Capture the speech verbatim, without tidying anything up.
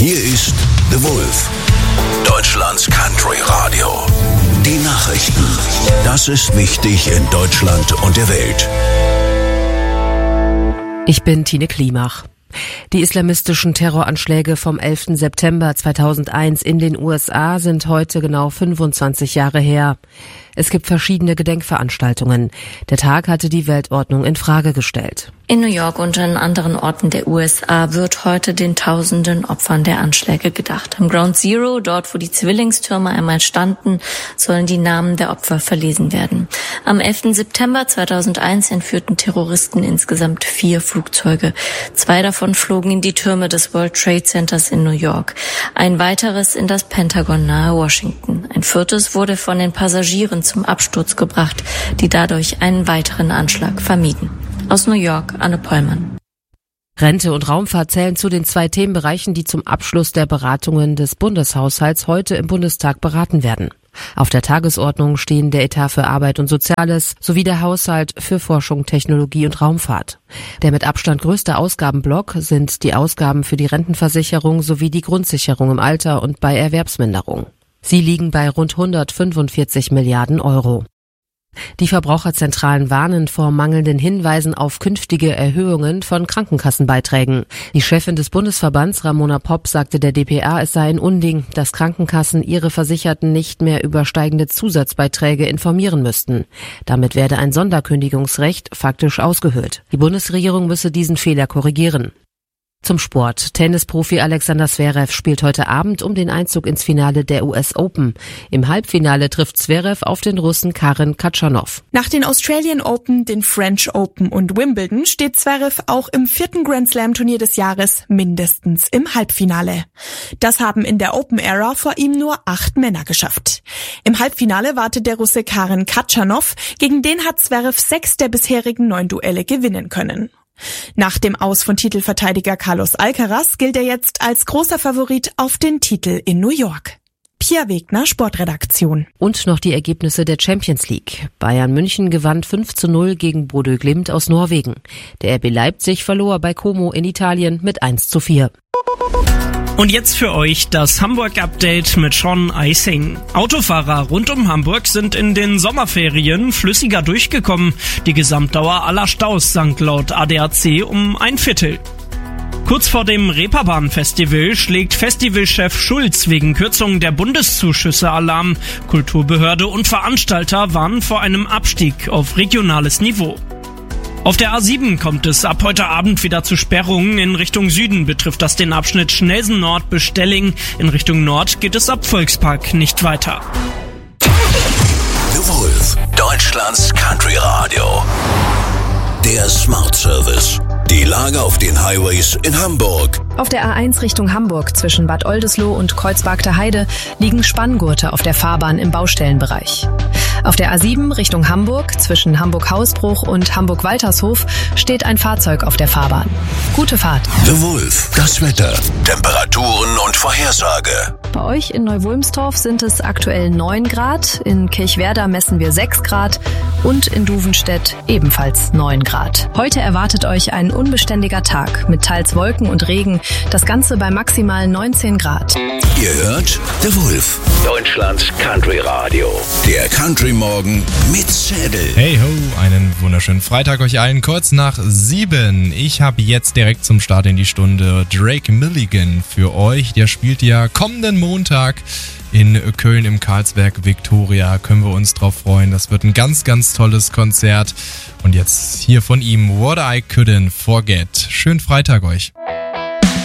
Hier ist The Wolf, Deutschlands Country Radio. Die Nachrichten. Das ist wichtig in Deutschland und der Welt. Ich bin Tine Klimach. Die islamistischen Terroranschläge vom elften September zweitausendeins in den U S A sind heute genau fünfundzwanzig Jahre her. Es gibt verschiedene Gedenkveranstaltungen. Der Tag hatte die Weltordnung in Frage gestellt. In New York und an anderen Orten der U S A wird heute den tausenden Opfern der Anschläge gedacht. Am Ground Zero, dort wo die Zwillingstürme einmal standen, sollen die Namen der Opfer verlesen werden. Am elften September zweitausendeins entführten Terroristen insgesamt vier Flugzeuge. Zwei davon flogen in die Türme des World Trade Centers in New York. Ein weiteres in das Pentagon nahe Washington. Ein viertes wurde von den Passagieren zum Absturz gebracht, die dadurch einen weiteren Anschlag vermieden. Aus New York, Anne Pollmann. Rente und Raumfahrt zählen zu den zwei Themenbereichen, die zum Abschluss der Beratungen des Bundeshaushalts heute im Bundestag beraten werden. Auf der Tagesordnung stehen der Etat für Arbeit und Soziales sowie der Haushalt für Forschung, Technologie und Raumfahrt. Der mit Abstand größte Ausgabenblock sind die Ausgaben für die Rentenversicherung sowie die Grundsicherung im Alter und bei Erwerbsminderung. Sie liegen bei rund hundertfünfundvierzig Milliarden Euro. Die Verbraucherzentralen warnen vor mangelnden Hinweisen auf künftige Erhöhungen von Krankenkassenbeiträgen. Die Chefin des Bundesverbands, Ramona Popp, sagte der D P A, es sei ein Unding, dass Krankenkassen ihre Versicherten nicht mehr über steigende Zusatzbeiträge informieren müssten. Damit werde ein Sonderkündigungsrecht faktisch ausgehöhlt. Die Bundesregierung müsse diesen Fehler korrigieren. Zum Sport. Tennisprofi Alexander Zverev spielt heute Abend um den Einzug ins Finale der U S Open. Im Halbfinale trifft Zverev auf den Russen Karen Khachanov. Nach den Australian Open, den French Open und Wimbledon steht Zverev auch im vierten Grand Slam Turnier des Jahres mindestens im Halbfinale. Das haben in der Open-Ära vor ihm nur acht Männer geschafft. Im Halbfinale wartet der Russe Karen Khachanov, gegen den hat Zverev sechs der bisherigen neun Duelle gewinnen können. Nach dem Aus von Titelverteidiger Carlos Alcaraz gilt er jetzt als großer Favorit auf den Titel in New York. Pia Wegner, Sportredaktion. Und noch die Ergebnisse der Champions League. Bayern München gewann fünf zu null gegen Bodø Glimt aus Norwegen. Der R B Leipzig verlor bei Como in Italien mit eins zu vier. Und jetzt für euch das Hamburg-Update mit Sean Eising. Autofahrer rund um Hamburg sind in den Sommerferien flüssiger durchgekommen. Die Gesamtdauer aller Staus sank laut A D A C um ein Viertel. Kurz vor dem Reeperbahn-Festival schlägt Festivalchef Schulz wegen Kürzungen der Bundeszuschüsse Alarm. Kulturbehörde und Veranstalter warnen vor einem Abstieg auf regionales Niveau. Auf der A sieben kommt es ab heute Abend wieder zu Sperrungen. In Richtung Süden betrifft das den Abschnitt Schnelsen Nord bis Stelling. In Richtung Nord geht es ab Volkspark nicht weiter. The Wolf, Deutschlands Country Radio. Der Smart Service. Die Lage auf den Highways in Hamburg. Auf der A eins Richtung Hamburg zwischen Bad Oldesloe und Kreuzbergter Heide liegen Spanngurte auf der Fahrbahn im Baustellenbereich. Auf der A sieben Richtung Hamburg zwischen Hamburg-Hausbruch und Hamburg-Waltershof steht ein Fahrzeug auf der Fahrbahn. Gute Fahrt. The Wolf, das Wetter, Temperaturen und Vorhersage. Bei euch in Neu-Wulmstorf sind es aktuell neun Grad, in Kirchwerder messen wir sechs Grad und in Duvenstedt ebenfalls neun Grad. Heute erwartet euch ein unbeständiger Tag mit teils Wolken und Regen, das Ganze bei maximal neunzehn Grad. Ihr hört The Wolf, Deutschlands Country Radio. Der Country Morgen mit Zedel. Hey ho, einen wunderschönen Freitag euch allen, kurz nach sieben. Ich habe jetzt direkt zum Start in die Stunde Drake Milligan für euch. Der spielt ja kommenden Montag in Köln im Karlsberg Victoria. Können wir uns drauf freuen. Das wird ein ganz, ganz tolles Konzert. Und jetzt hier von ihm What I Couldn't Forget. Schönen Freitag euch.